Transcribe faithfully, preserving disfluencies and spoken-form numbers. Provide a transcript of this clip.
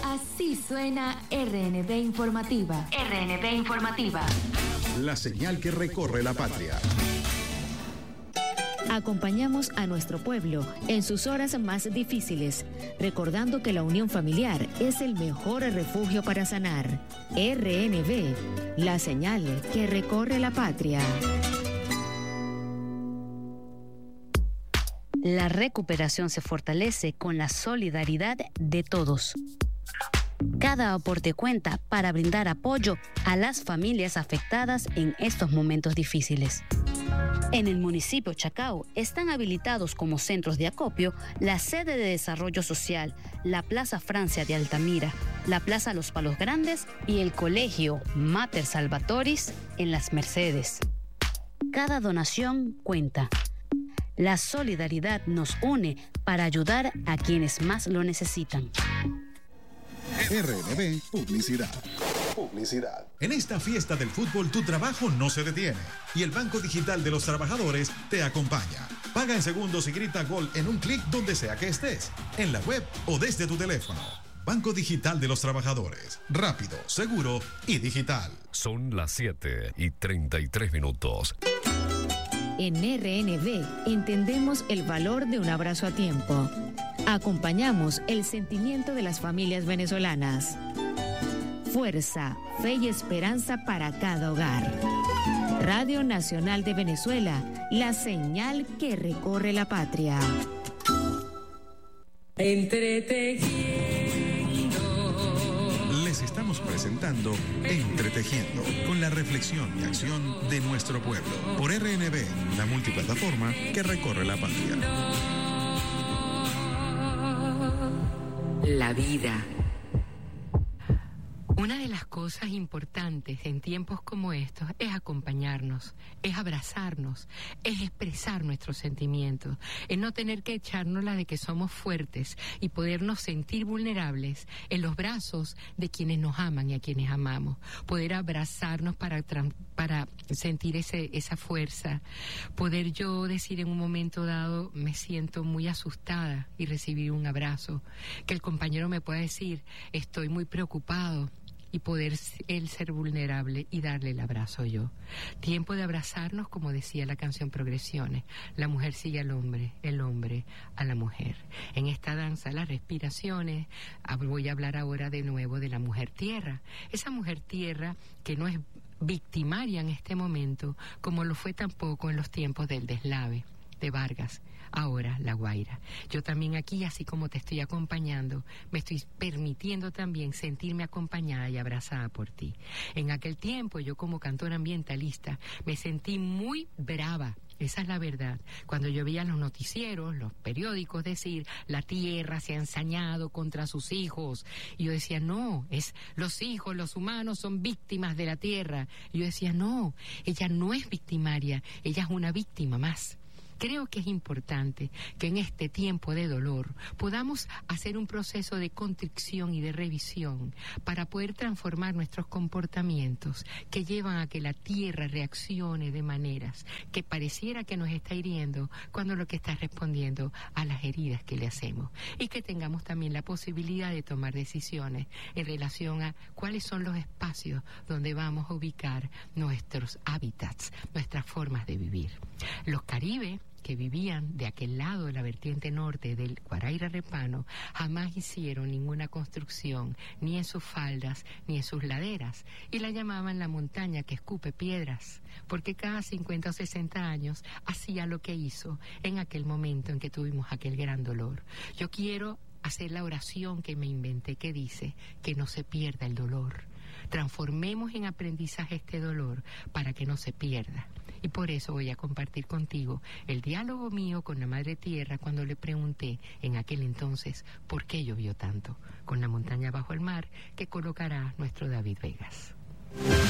Así suena R N B Informativa. R N B Informativa. La señal que recorre la patria. Acompañamos a nuestro pueblo en sus horas más difíciles, recordando que la unión familiar es el mejor refugio para sanar. R N B, la señal que recorre la patria. La recuperación se fortalece con la solidaridad de todos. Cada aporte cuenta para brindar apoyo a las familias afectadas en estos momentos difíciles. En el municipio Chacao están habilitados como centros de acopio la sede de desarrollo social, la Plaza Francia de Altamira, la Plaza Los Palos Grandes y el Colegio Mater Salvatoris en Las Mercedes. Cada donación cuenta. La solidaridad nos une para ayudar a quienes más lo necesitan. R N B Publicidad. Publicidad. En esta fiesta del fútbol tu trabajo no se detiene y el Banco Digital de los Trabajadores te acompaña. Paga en segundos y grita gol en un clic donde sea que estés, en la web o desde tu teléfono. Banco Digital de los Trabajadores. Rápido, seguro y digital. Son las siete y treinta y tres minutos. En R N B entendemos el valor de un abrazo a tiempo. Acompañamos el sentimiento de las familias venezolanas. Fuerza, fe y esperanza para cada hogar. Radio Nacional de Venezuela, la señal que recorre la patria. Entretejiendo. Les estamos presentando Entretejiendo, con la reflexión y acción de nuestro pueblo. Por R N B, la multiplataforma que recorre la patria. La vida. Una de las cosas importantes en tiempos como estos es acompañarnos, es abrazarnos, es expresar nuestros sentimientos, es no tener que echarnos la de que somos fuertes y podernos sentir vulnerables en los brazos de quienes nos aman y a quienes amamos, poder abrazarnos para, para sentir ese, esa fuerza, poder yo decir en un momento dado me siento muy asustada y recibir un abrazo, que el compañero me pueda decir estoy muy preocupado, y poder él ser vulnerable y darle el abrazo yo. Tiempo de abrazarnos, como decía la canción Progresiones. La mujer sigue al hombre, el hombre a la mujer. En esta danza, las respiraciones, voy a hablar ahora de nuevo de la mujer tierra. Esa mujer tierra que no es victimaria en este momento, como lo fue tampoco en los tiempos del deslave de Vargas, ahora La Guaira. Yo también aquí, así como te estoy acompañando, me estoy permitiendo también sentirme acompañada y abrazada por ti. En aquel tiempo, yo como cantora ambientalista, me sentí muy brava. Esa es la verdad. Cuando yo veía los noticieros, los periódicos decir, la tierra se ha ensañado contra sus hijos. Y yo decía, no, es los hijos, los humanos son víctimas de la tierra. Y yo decía, no, ella no es victimaria, ella es una víctima más. Creo que es importante que en este tiempo de dolor podamos hacer un proceso de contrición y de revisión para poder transformar nuestros comportamientos que llevan a que la tierra reaccione de maneras que pareciera que nos está hiriendo cuando lo que está respondiendo a las heridas que le hacemos. Y que tengamos también la posibilidad de tomar decisiones en relación a cuáles son los espacios donde vamos a ubicar nuestros hábitats, nuestras formas de vivir. Los Caribes, que vivían de aquel lado de la vertiente norte del Guaraíra Repano, jamás hicieron ninguna construcción, ni en sus faldas, ni en sus laderas, y la llamaban la montaña que escupe piedras, porque cada cincuenta o sesenta años hacía lo que hizo en aquel momento en que tuvimos aquel gran dolor. Yo quiero hacer la oración que me inventé que dice que no se pierda el dolor. Transformemos en aprendizaje este dolor para que no se pierda. Y por eso voy a compartir contigo el diálogo mío con la Madre Tierra cuando le pregunté en aquel entonces por qué llovió tanto, con la montaña bajo el mar que colocará nuestro David Vegas.